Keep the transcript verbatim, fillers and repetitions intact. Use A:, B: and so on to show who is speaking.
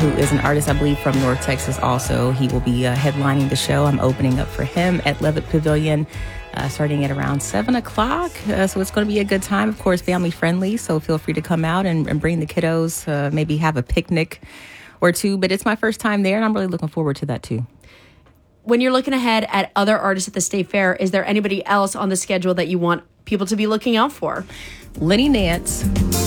A: who is an artist, I believe, from North Texas also. He will be uh, headlining the show. I'm opening up for him at Levitt Pavilion uh, starting at around seven o'clock. Uh, so it's going to be a good time, of course, family friendly. So feel free to come out and, and bring the kiddos, uh, maybe have a picnic or two. But it's my first time there, and I'm really looking forward to that, too.
B: When you're looking ahead at other artists at the State Fair, is there anybody else on the schedule that you want people to be looking out for?
A: Lenny Nance.